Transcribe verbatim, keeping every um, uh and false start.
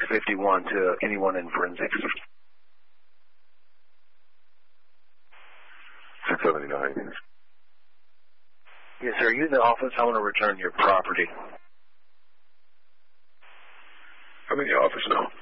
fifty-one to anyone in forensics. six seventy-nine. Yes, sir. Are you in the office? I want to return your property. I'm in the office now.